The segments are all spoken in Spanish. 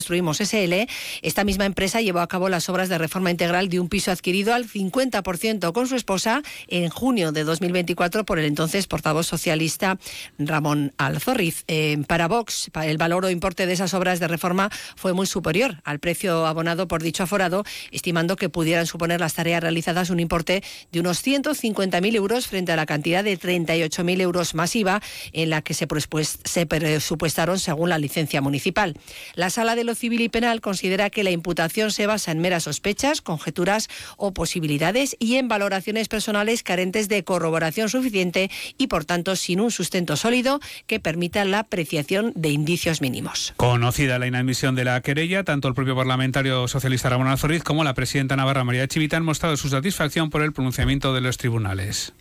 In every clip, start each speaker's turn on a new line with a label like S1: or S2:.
S1: Construimos SL, esta misma empresa llevó a cabo las obras de reforma integral de un piso adquirido al 50% con su esposa en junio de 2024 por el entonces portavoz socialista Ramón Alzorriz. Para Vox, el valor o importe de esas obras de reforma fue muy superior al precio abonado por dicho aforado, estimando que pudieran suponer las tareas realizadas un importe de unos 150.000 euros frente a la cantidad de 38.000 euros más IVA en la que se presupuestaron según la licencia municipal. La Sala de lo Civil y Penal considera que la imputación se basa en meras sospechas, conjeturas o posibilidades y en valoraciones personales carentes de corroboración suficiente y, por tanto, sin un sustento sólido que permita la apreciación de indicios mínimos.
S2: Conocida la inadmisión de la querella, tanto el propio parlamentario socialista Ramón Alzorriz como la presidenta navarra María Chivite han mostrado su satisfacción por el pronunciamiento de los tribunales.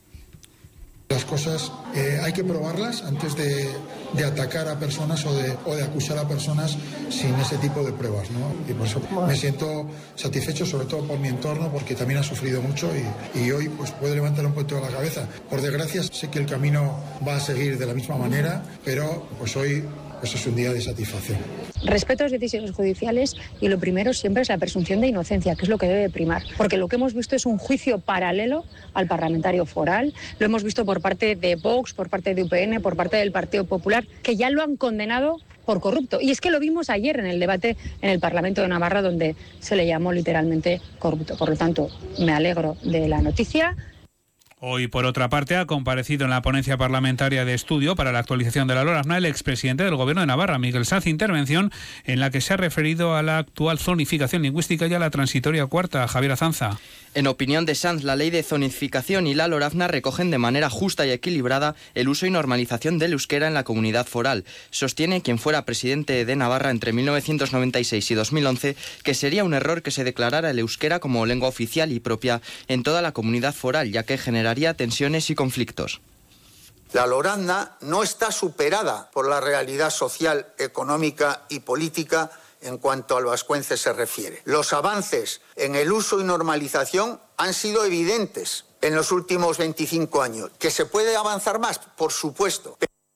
S3: Las cosas hay que probarlas antes de atacar a personas o de acusar a personas sin ese tipo de pruebas, ¿no? Y por eso me siento satisfecho, sobre todo por mi entorno, porque también ha sufrido mucho y hoy pues puede levantar un poquito la cabeza. Por desgracia sé que el camino va a seguir de la misma manera, pero pues hoy es un día de satisfacción.
S4: Respeto a las decisiones judiciales y lo primero siempre es la presunción de inocencia, que es lo que debe primar. Porque lo que hemos visto es un juicio paralelo al parlamentario foral. Lo hemos visto por parte de Vox, por parte de UPN, por parte del Partido Popular, que ya lo han condenado por corrupto. Y es que lo vimos ayer en el debate en el Parlamento de Navarra, donde se le llamó literalmente corrupto. Por lo tanto, me alegro de la noticia.
S2: Hoy, por otra parte, ha comparecido en la ponencia parlamentaria de estudio para la actualización de la LORASNA el expresidente del Gobierno de Navarra, Miguel Sanz, intervención en la que se ha referido a la actual zonificación lingüística y a la transitoria cuarta. Javier Azanza.
S5: En opinión de Sanz, la ley de zonificación y la LORASNA recogen de manera justa y equilibrada el uso y normalización del euskera en la comunidad foral. Sostiene quien fuera presidente de Navarra entre 1996 y 2011 que sería un error que se declarara el euskera como lengua oficial y propia en toda la comunidad foral, ya que generaría tensiones y conflictos.
S6: La LORASNA no está superada por la realidad social, económica y política en cuanto al vascuence se refiere. Los avances en el uso y normalización han sido evidentes en los últimos 25 años. ¿Que se puede avanzar más? Por supuesto.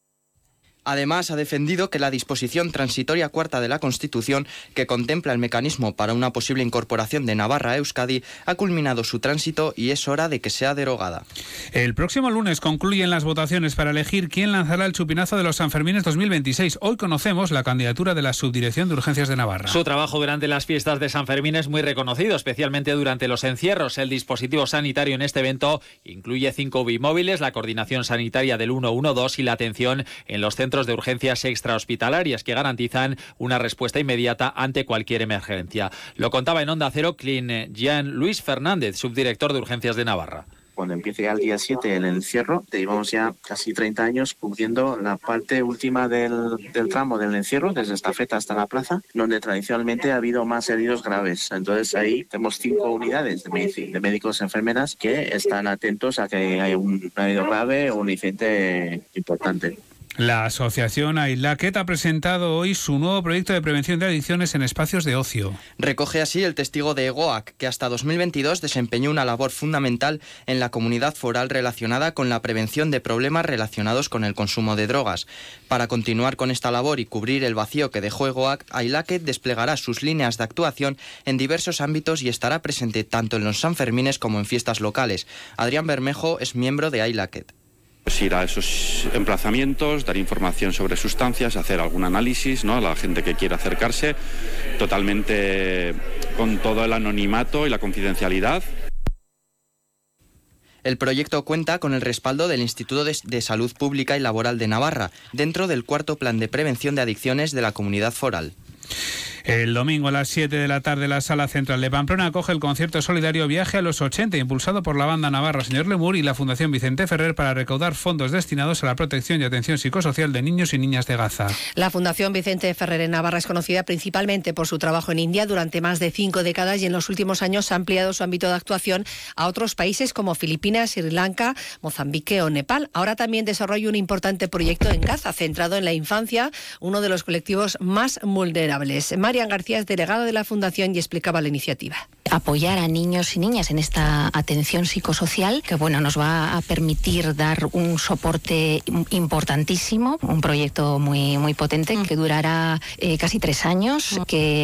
S5: Además, ha defendido que la disposición transitoria cuarta de la Constitución, que contempla el mecanismo para una posible incorporación de Navarra a Euskadi, ha culminado su tránsito y es hora de que sea derogada.
S2: El próximo lunes concluyen las votaciones para elegir quién lanzará el chupinazo de los Sanfermines 2026. Hoy conocemos la candidatura de la Subdirección de Urgencias de Navarra.
S7: Su trabajo durante las fiestas de San Fermín es muy reconocido, especialmente durante los encierros. El dispositivo sanitario en este evento incluye 5 UBI móviles, la coordinación sanitaria del 112 y la atención en los centros de urgencias extrahospitalarias que garantizan una respuesta inmediata ante cualquier emergencia. Lo contaba en Onda Cero Jean Luis Fernández, subdirector de Urgencias de Navarra.
S8: Cuando empiece ya el día 7 el encierro, llevamos ya casi 30 años cubriendo la parte última del tramo del encierro, desde Estafeta hasta la plaza, donde tradicionalmente ha habido más heridos graves. Entonces ahí tenemos 5 unidades de médicos y enfermeras que están atentos a que hay un herido grave o un incidente importante.
S2: La asociación Ailaket ha presentado hoy su nuevo proyecto de prevención de adicciones en espacios de ocio.
S5: Recoge así el testigo de EGOAC, que hasta 2022 desempeñó una labor fundamental en la comunidad foral relacionada con la prevención de problemas relacionados con el consumo de drogas. Para continuar con esta labor y cubrir el vacío que dejó EGOAC, Ailaket desplegará sus líneas de actuación en diversos ámbitos y estará presente tanto en los Sanfermines como en fiestas locales. Adrián Bermejo es miembro de Ailaket.
S9: Pues ir a esos emplazamientos, dar información sobre sustancias, hacer algún análisis, ¿no? A la gente que quiera acercarse, totalmente con todo el anonimato y la confidencialidad.
S5: El proyecto cuenta con el respaldo del Instituto de Salud Pública y Laboral de Navarra, dentro del 4º Plan de Prevención de Adicciones de la Comunidad Foral.
S2: El domingo a las 7 de la tarde la Sala Central de Pamplona acoge el concierto solidario Viaje a los 80, impulsado por la banda navarra Señor Lemur y la Fundación Vicente Ferrer para recaudar fondos destinados a la protección y atención psicosocial de niños y niñas de Gaza.
S1: La Fundación Vicente Ferrer en Navarra es conocida principalmente por su trabajo en India durante más de 5 décadas y en los últimos años ha ampliado su ámbito de actuación a otros países como Filipinas, Sri Lanka, Mozambique o Nepal. Ahora también desarrolla un importante proyecto en Gaza centrado en la infancia, uno de los colectivos más vulnerables. María Marian García es delegada de la Fundación y explicaba la iniciativa.
S10: Apoyar a niños y niñas en esta atención psicosocial, que nos va a permitir dar un soporte importantísimo, un proyecto muy, muy potente que durará casi 3 años, que